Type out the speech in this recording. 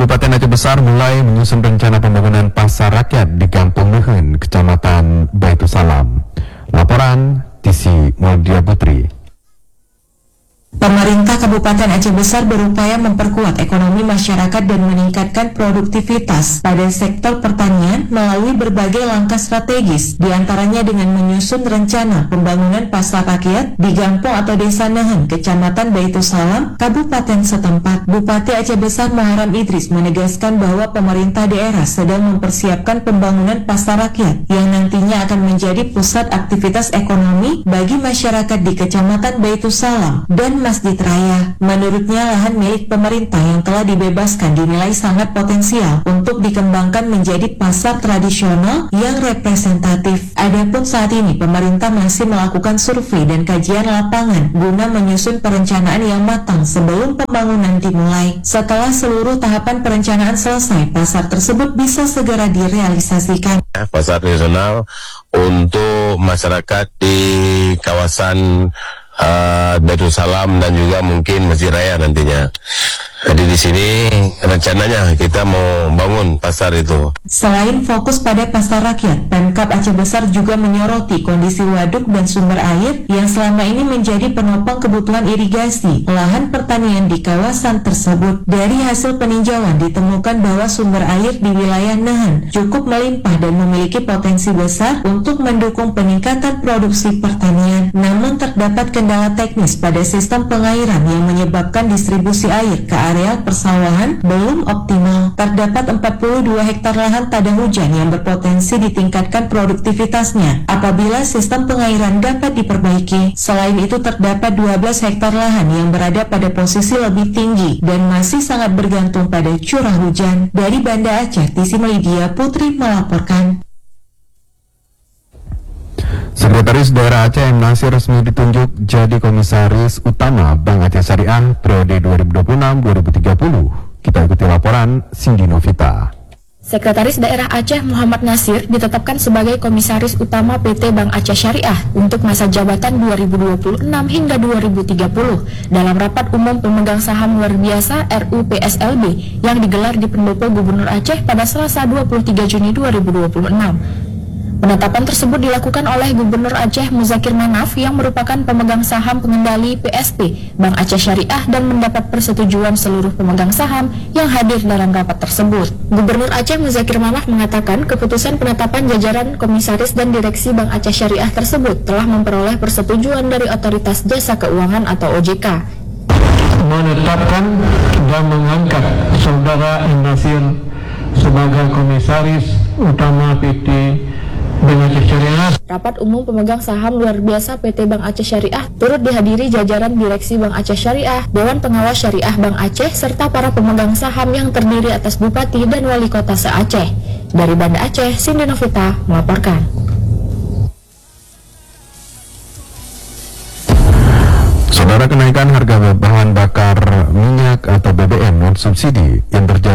Kabupaten Aceh Besar mulai menyusun rencana pembangunan pasar rakyat di Kampung Nehen, Kecamatan Baitussalam. Laporan Tisi Maudia Putri. Pemerintah Kabupaten Aceh Besar berupaya memperkuat ekonomi masyarakat dan meningkatkan produktivitas pada sektor pertanian melalui berbagai langkah strategis, diantaranya dengan menyusun rencana pembangunan pasar rakyat di Gampong atau Desa Nehen, Kecamatan Baitussalam, Kabupaten setempat. Bupati Aceh Besar Muharam Idris menegaskan bahwa pemerintah daerah sedang mempersiapkan pembangunan pasar rakyat yang nantinya akan menjadi pusat aktivitas ekonomi bagi masyarakat di Kecamatan Baitussalam dan Masjid Raya. Menurutnya, lahan milik pemerintah yang telah dibebaskan dinilai sangat potensial untuk dikembangkan menjadi pasar tradisional yang representatif. Adapun saat ini pemerintah masih melakukan survei dan kajian lapangan guna menyusun perencanaan yang matang sebelum pembangunan dimulai. Setelah seluruh tahapan perencanaan selesai, pasar tersebut bisa segera direalisasikan. Pasar tradisional untuk masyarakat di kawasan Baitussalam dan juga mungkin Masjid Raya nantinya. Jadi di sini rencananya kita mau bangun pasar itu. Selain fokus pada pasar rakyat, Pemkab Aceh Besar juga menyoroti kondisi waduk dan sumber air yang selama ini menjadi penopang kebutuhan irigasi lahan pertanian di kawasan tersebut. Dari hasil peninjauan ditemukan bahwa sumber air di wilayah Nehen cukup melimpah dan memiliki potensi besar untuk mendukung peningkatan produksi pertanian. Namun terdapat kendala teknis pada sistem pengairan yang menyebabkan distribusi air ke area persawahan belum optimal. Terdapat 42 hektar lahan tada hujan yang berpotensi ditingkatkan produktivitasnya apabila sistem pengairan dapat diperbaiki. Selain itu terdapat 12 hektar lahan yang berada pada posisi lebih tinggi dan masih sangat bergantung pada curah hujan. Dari Banda Aceh, Tisi Maudia Putri melaporkan. Sekretaris Daerah Aceh M. Nasir resmi ditunjuk jadi Komisaris Utama Bank Aceh Syariah periode 2026-2030. Kita ikuti laporan Cindy Novita. Sekretaris Daerah Aceh Muhammad Nasir ditetapkan sebagai Komisaris Utama PT Bank Aceh Syariah untuk masa jabatan 2026 hingga 2030 dalam Rapat Umum Pemegang Saham Luar Biasa RUPSLB yang digelar di Pendopo Gubernur Aceh pada Selasa 23 Juni 2026. Penetapan tersebut dilakukan oleh Gubernur Aceh Muzakir Manaf yang merupakan pemegang saham pengendali PSP Bank Aceh Syariah dan mendapat persetujuan seluruh pemegang saham yang hadir dalam rapat tersebut. Gubernur Aceh Muzakir Manaf mengatakan keputusan penetapan jajaran komisaris dan direksi Bank Aceh Syariah tersebut telah memperoleh persetujuan dari Otoritas Jasa Keuangan atau OJK. Menetapkan dan mengangkat Saudara M. Nasir sebagai Komisaris Utama PT Bank Aceh Syariah. Rapat Umum Pemegang Saham Luar Biasa PT Bank Aceh Syariah turut dihadiri jajaran Direksi Bank Aceh Syariah, Dewan Pengawas Syariah Bank Aceh, serta para pemegang saham yang terdiri atas Bupati dan Wali Kota se-Aceh. Dari Banda Aceh, Cindy Novita melaporkan. Saudara, kenaikan harga bahan bakar minyak atau BBM non subsidi yang terjadi